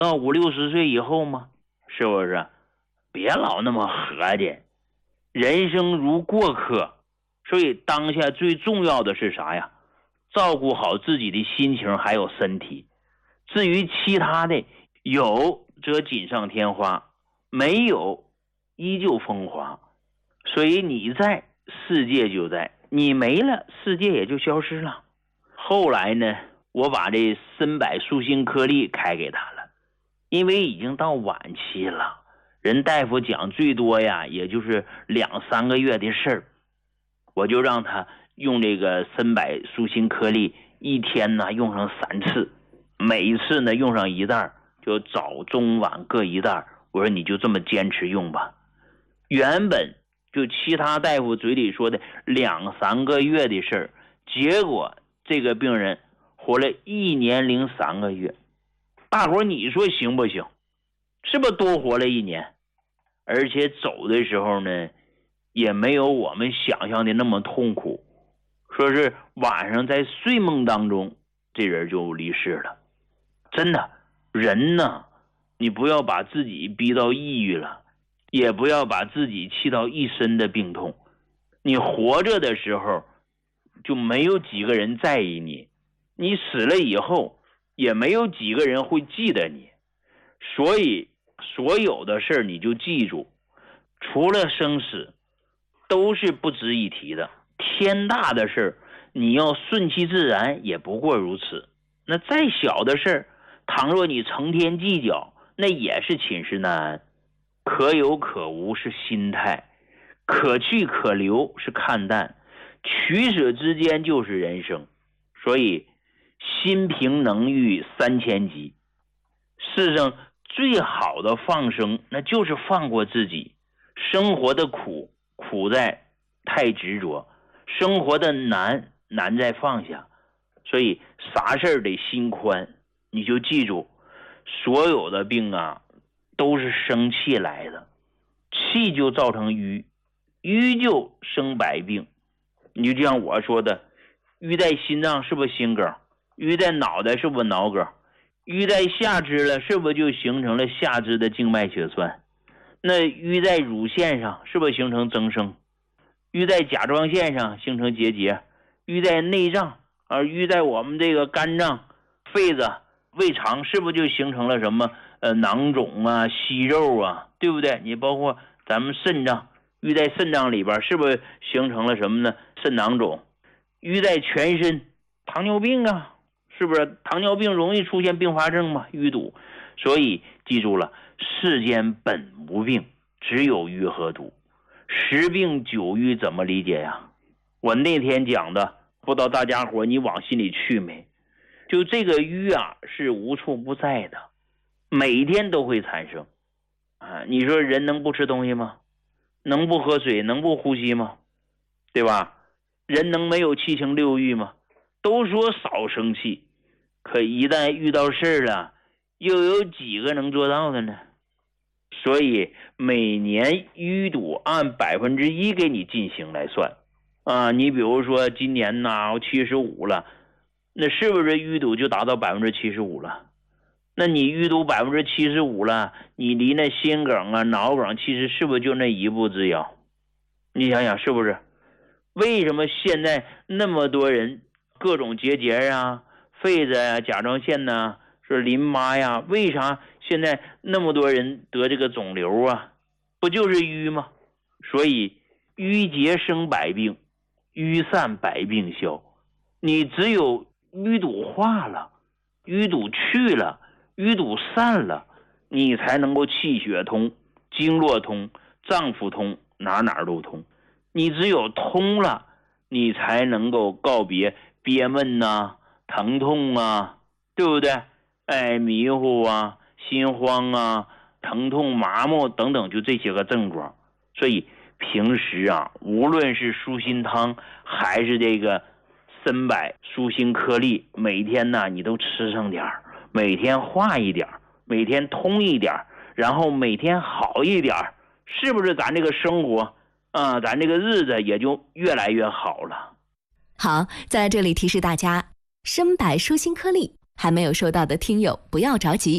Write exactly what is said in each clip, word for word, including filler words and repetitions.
到五六十岁以后吗？是不是？别老那么合计，人生如过客，所以当下最重要的是啥呀？照顾好自己的心情还有身体。至于其他的，有则锦上添花，没有依旧风华。所以你在，世界就在；你没了，世界也就消失了。后来呢，我把这参柏舒心颗粒开给他了，因为已经到晚期了，人大夫讲最多呀，也就是两三个月的事儿。我就让他用这个参柏舒心颗粒，一天呢用上三次，每一次呢用上一袋，就早中晚各一袋。我说你就这么坚持用吧。原本就其他大夫嘴里说的两三个月的事儿，结果这个病人活了一年零三个月。大伙儿你说行不行？是不是多活了一年？而且走的时候呢，也没有我们想象的那么痛苦，说是晚上在睡梦当中这人就离世了。真的，人呢，你不要把自己逼到抑郁了，也不要把自己气到一身的病痛。你活着的时候就没有几个人在意你，你死了以后也没有几个人会记得你。所以所有的事你就记住，除了生死都是不值一提的。天大的事你要顺其自然，也不过如此。那再小的事倘若你成天计较，那也是寝食难安。可有可无是心态，可去可留是看淡，取舍之间就是人生。所以心平能御三千疾，世上最好的放生，那就是放过自己。生活的苦，苦在太执着；生活的难，难在放下。所以啥事儿得心宽。你就记住，所有的病啊都是生气来的，气就造成瘀，瘀就生百病。你就像我说的，瘀在心脏是不是心梗？瘀在脑袋是不是脑梗？瘀在下肢了，是不是就形成了下肢的静脉血栓？那瘀在乳腺上，是不是形成增生？瘀在甲状腺上形成结节，瘀在内脏，而瘀在我们这个肝脏、肺子、胃肠，是不是就形成了什么呃囊肿啊、息肉啊，对不对？你包括咱们肾脏，淤在肾脏里边，是不是形成了什么呢？肾囊肿。淤在全身，糖尿病啊，是不是糖尿病容易出现并发症嘛？淤堵。所以记住了，世间本无病，只有瘀和堵。十病九瘀怎么理解呀？我那天讲的，不知道大家伙你往心里去没？就这个瘀啊，是无处不在的，每天都会产生啊。你说人能不吃东西吗？能不喝水？能不呼吸吗？对吧？人能没有七情六欲吗？都说少生气，可一旦遇到事儿了，又有几个能做到的呢？所以每年淤堵按百分之一给你进行来算啊。你比如说今年呢七十五了，那是不是淤堵就达到百分之七十五了？那你淤堵百分之七十五了，你离那心梗啊、脑梗其实是不是就那一步之遥？你想想是不是？为什么现在那么多人各种结节啊、肺子啊、甲状腺呐、啊、是淋巴呀？为啥现在那么多人得这个肿瘤啊？不就是瘀吗？所以瘀结生百病，瘀散百病消。你只有淤堵化了，淤堵去了，淤堵散了，你才能够气血通、经络通、脏腑通，哪哪都通。你只有通了，你才能够告别憋闷呐、啊、疼痛啊，对不对？哎，迷糊啊、心慌啊、疼痛麻木等等，就这些个症状。所以平时啊，无论是舒心汤还是这个参柏舒心颗粒，每天呢你都吃上点儿，每天化一点，每天通一点，然后每天好一点，是不是咱这个生活啊，咱这个日子也就越来越好了。 好，在这里提示大家，参柏舒心颗粒还没有收到的听友不要着急，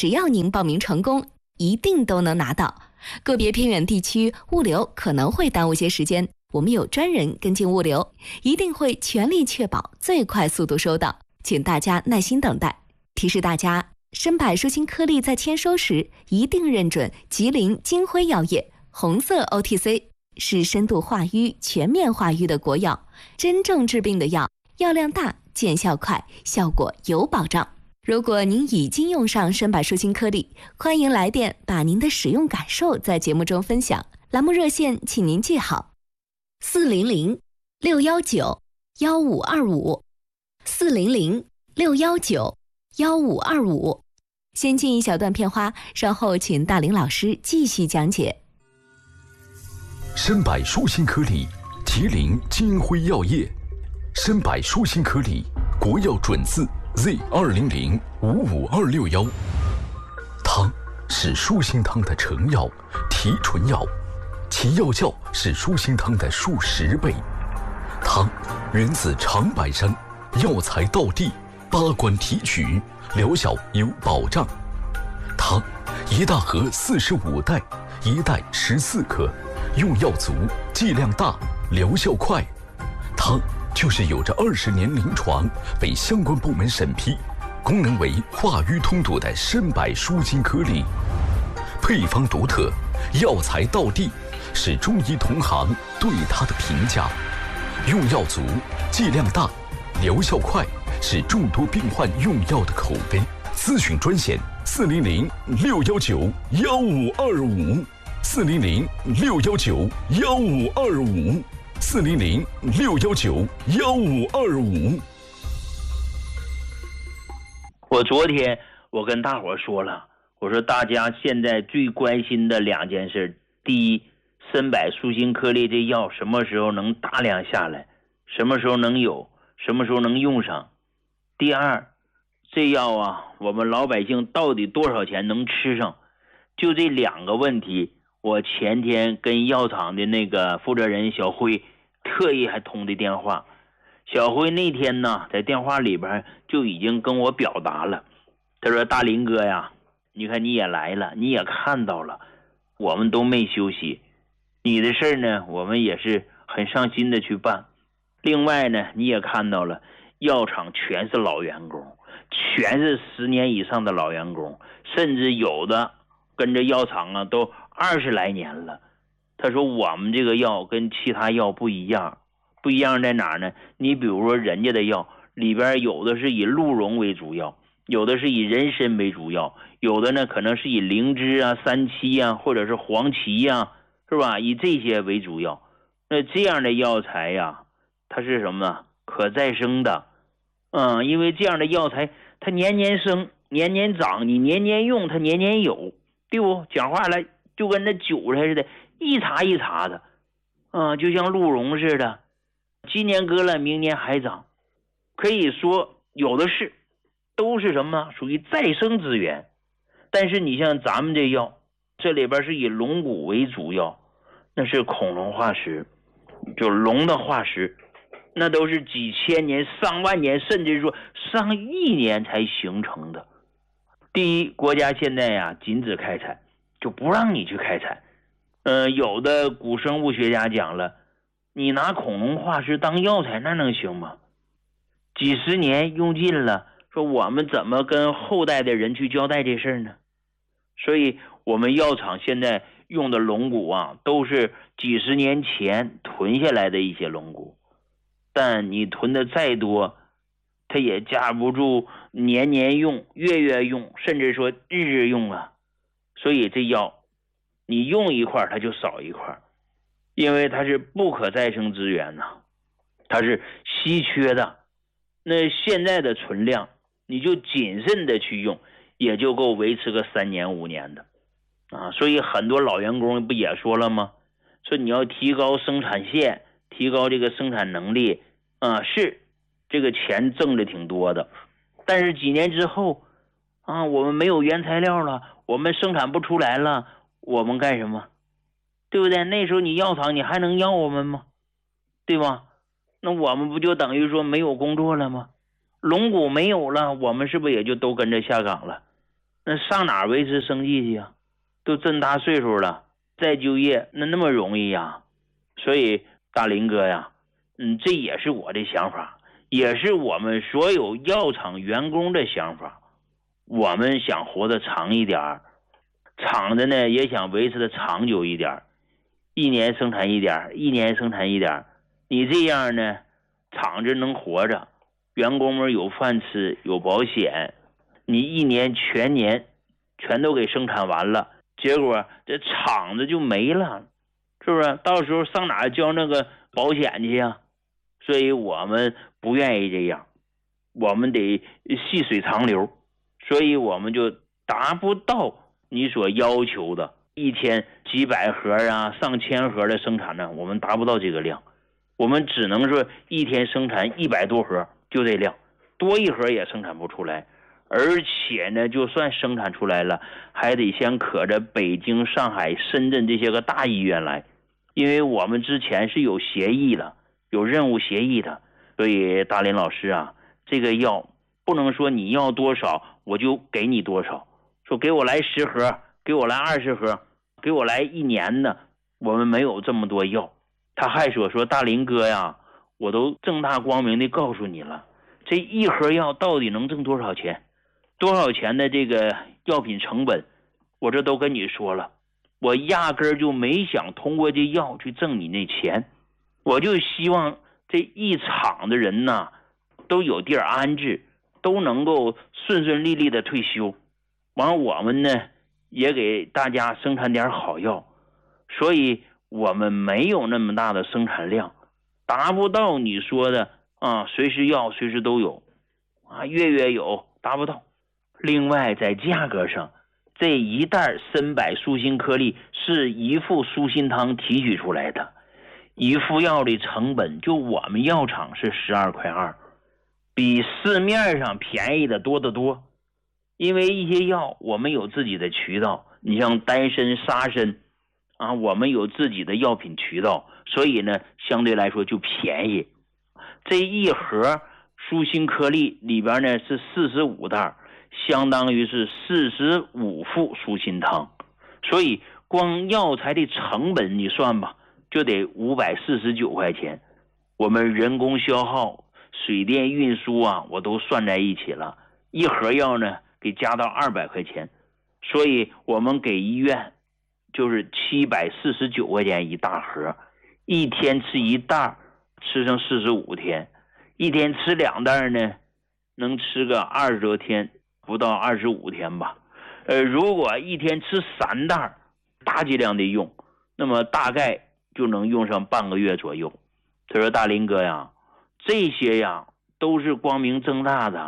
只要您报名成功，一定都能拿到。个别偏远地区物流可能会耽误些时间，我们有专人跟进物流，一定会全力确保最快速度收到，请大家耐心等待。提示大家，深百舒心颗粒在签收时一定认准吉林金辉药业红色 O T C， 是深度化瘀、全面化瘀的国药，真正治病的药，药量大，见效快，效果有保障。如果您已经用上深百舒心颗粒，欢迎来电把您的使用感受在节目中分享。栏目热线请您记好：四零零六幺九幺五二五，四零零六幺九幺五二五。先进一小段片花，稍后请大林老师继续讲解。 深百舒心颗粒，吉林金辉药业。深百舒心颗粒，国药准字 Z 二零零五五二六幺。它是舒心汤的成药、提纯药，其药效是舒心汤的数十倍。它源自长白山，药材到地，八关提取，疗效有保障。它一大盒四十五袋，一袋十四克，用药足，剂量大，疗效快。它就是有着二十年临床，被相关部门审批，功能为化瘀通堵的深百舒心颗粒。配方独特，药材到地，是中医同行对它的评价。用药足，剂量大，疗效快，是众多病患用药的口碑。咨询专线：四零零六幺九幺五二五，四零零六幺九幺五二五，四零零六幺九幺五二五。 我昨天我跟大伙说了，我说大家现在最关心的两件事：第一，深百舒心颗粒这药什么时候能大量下来，什么时候能有，什么时候能用上；第二，这药啊，我们老百姓到底多少钱能吃上？就这两个问题，我前天跟药厂的那个负责人小辉特意还通的电话。小辉那天呢，在电话里边就已经跟我表达了，他说：“大林哥呀，你看你也来了，你也看到了，我们都没休息，你的事呢，我们也是很上心的去办。另外呢，你也看到了，药厂全是老员工，全是十年以上的老员工，甚至有的跟着药厂啊都二十来年了。他说我们这个药跟其他药不一样，不一样在哪呢？你比如说人家的药里边有的是以鹿茸为主要，有的是以人参为主要，有的呢可能是以灵芝啊、三七啊，或者是黄芪呀，是吧？以这些为主要。那这样的药材呀，它是什么呢？可再生的。嗯，因为这样的药材它年年生，年年长，你年年用，它年年有，对不？讲话来就跟那韭菜似的，一茬一茬的。嗯，就像鹿茸似的，今年割了，明年还长。可以说有的是，都是什么？属于再生资源。但是你像咱们这药，这里边是以龙骨为主要，那是恐龙化石，就龙的化石，那都是几千年、上万年，甚至说上亿年才形成的。第一，国家现在呀禁止开采，就不让你去开采。呃，有的古生物学家讲了，你拿恐龙化石当药材，那能行吗？几十年用尽了，说我们怎么跟后代的人去交代这事儿呢？所以我们药厂现在用的龙骨啊，都是几十年前囤下来的一些龙骨，但你囤的再多，它也架不住年年用、月月用，甚至说日日用啊。所以这药你用一块它就少一块，因为它是不可再生资源呐、啊，它是稀缺的。那现在的存量你就谨慎的去用，也就够维持个三年五年的啊。所以很多老员工不也说了吗？说你要提高生产线，提高这个生产能力啊，是这个钱挣的挺多的，但是几年之后啊，我们没有原材料了，我们生产不出来了，我们干什么？对不对？那时候你药厂你还能要我们吗？对吧？那我们不就等于说没有工作了吗？龙骨没有了，我们是不是也就都跟着下岗了？ 那上哪维持生计去啊？都这么大岁数了，再就业那那么容易呀？所以大林哥呀，嗯，这也是我的想法，也是我们所有药厂员工的想法。我们想活得长一点，厂子呢也想维持的长久一点，一年生产一点，一年生产一点。你这样呢，厂子能活着，员工们有饭吃，有保险。你一年全年全都给生产完了，结果这厂子就没了，是不是？到时候上哪交那个保险去呀？所以我们不愿意这样，我们得细水长流，所以我们就达不到你所要求的一天几百盒啊、上千盒的生产呢，我们达不到这个量，我们只能说一天生产一百多盒，就这量，多一盒也生产不出来。而且呢，就算生产出来了，还得先可着北京、上海、深圳这些个大医院来，因为我们之前是有协议的，有任务协议的。所以大林老师啊，这个药不能说你要多少我就给你多少，说给我来十盒，给我来二十盒，给我来一年的，我们没有这么多药。他还说说大林哥呀，我都正大光明的告诉你了，这一盒药到底能挣多少钱？多少钱的这个药品成本，我这都跟你说了，我压根儿就没想通过这药去挣你那钱，我就希望这一厂的人呐都有地儿安置，都能够顺顺利利的退休，完我们呢也给大家生产点好药，所以我们没有那么大的生产量，达不到你说的啊，随时要随时都有啊，月月有，达不到。另外在价格上，这一袋参柏舒心颗粒是一副舒心汤提取出来的，一副药的成本就我们药厂是十二块二，比市面上便宜的多得多。因为一些药我们有自己的渠道，你像丹参、沙参啊，我们有自己的药品渠道，所以呢相对来说就便宜。这一盒舒心颗粒里边呢是四十五袋，相当于是四十五副舒心汤，所以光药材的成本你算吧，就得五百四十九块钱。我们人工消耗、水电运输啊，我都算在一起了，一盒药呢给加到二百块钱，所以我们给医院就是七百四十九块钱一大盒，一天吃一袋，吃上四十五天，一天吃两袋呢，能吃个二十多天。不到二十五天吧，呃，如果一天吃三袋，大剂量的用，那么大概就能用上半个月左右。他说大林哥呀，这些呀都是光明正大的，